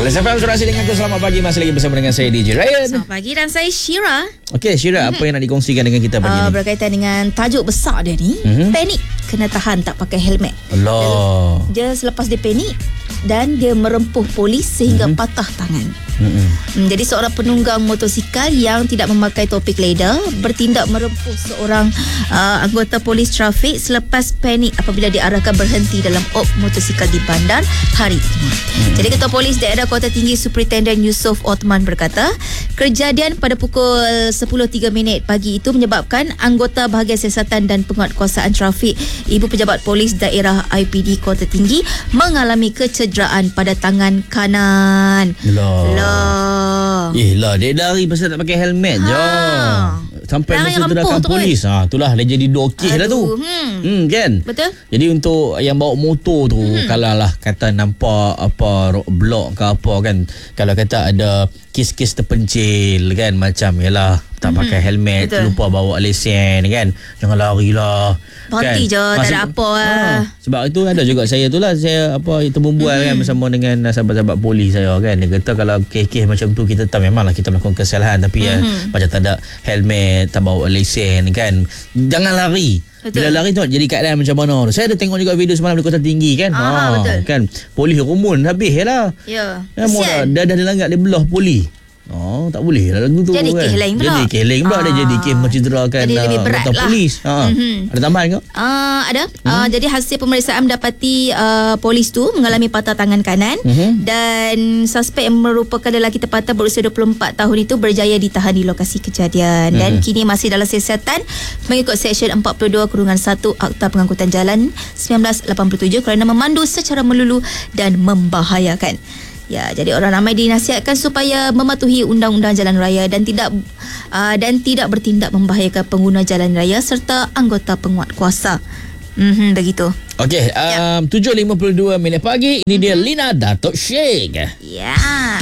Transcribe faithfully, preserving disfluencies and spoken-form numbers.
Bulus F M sudah hasil dengan aku. Selamat pagi, masih lagi bersama dengan saya D J Ryan. Selamat pagi dan saya Syira. Okey Syira, mm-hmm. apa yang nak dikongsikan dengan kita pagi uh, ni? Berkaitan dengan tajuk besar dia ni, mm-hmm. panik kena tahan tak pakai helmet. Allah. Dia, dia selepas dia panik dan dia merempuh polis sehingga mm-hmm. patah tangan. Mm-hmm. Hmm, jadi seorang penunggang motosikal yang tidak memakai topik leda bertindak merempuh seorang uh, anggota polis trafik selepas panik apabila diarahkan berhenti dalam op motosikal di bandar hari ini. Mm-hmm. Jadi Ketua Polis Daerah Kota Tinggi Superintenden Yusof Othman berkata, kejadian pada pukul sepuluh tiga minit pagi itu menyebabkan anggota bahagian siasatan dan penguatkuasaan trafik Ibu Pejabat Polis Daerah I P D Kota Tinggi mengalami kecederaan pada tangan kanan. Lah. Lah. Eh lah, dia lari pasal tak pakai helmet ha. je. Sampai mencederakan polis. Ha, itulah dia jadi dua kes lah tu. Hmm. hmm kan? Betul. Jadi untuk yang bawa motor tu, hmm. kalau lah kata nampak apa roadblock ke apa kan, kalau kata ada kes-kes terpencil kan, macam yalah tak pakai mm-hmm. helmet, betul. Lupa bawa lesen kan, jangan lari lah. Berhenti kan? je, tak ada apa lah. Ha, sebab itu ada juga saya tu lah, saya apa itu membual mm-hmm. kan bersama dengan sahabat-sahabat polis saya kan. Dia kata kalau kes-kes macam tu kita tahu memanglah kita melakukan kesalahan, tapi mm-hmm. ya macam tak ada helmet, tak bawa lesen kan, jangan lari. Betul. Bila lari tu jadi keadaan macam mana tu. Saya ada tengok juga video semalam di Kota Tinggi kan. Ah, ha, betul. Kan polis rumun habis lah. Ya. Dah dah dah dilanggar dia belah polis. Oh, tak boleh lah lagu tu jadi kan. Kes lain pula. Jadi kes lain pula ah. Dia jadi kes mencederakan jadi lebih berat lah. Polis. Ha. Mm-hmm. Ada tambahan ke? Uh, ada. Mm-hmm. Uh, jadi hasil pemeriksaan mendapati uh, polis tu mengalami patah tangan kanan mm-hmm. dan suspek yang merupakan lelaki tempatan berusia dua puluh empat tahun itu berjaya ditahan di lokasi kejadian mm-hmm. dan kini masih dalam siasatan mengikut Seksyen empat puluh dua Kurungan satu Akta Pengangkutan Jalan seribu sembilan ratus lapan puluh tujuh kerana memandu secara melulu dan membahayakan. Ya, jadi orang ramai dinasihatkan supaya mematuhi undang-undang jalan raya dan tidak uh, dan tidak bertindak membahayakan pengguna jalan raya serta anggota penguatkuasa. Mhm, begitu. Okey, um, ya. tujuh lima puluh dua minit pagi ini mm-hmm. dia Lina Datuk Sheikh. Ya.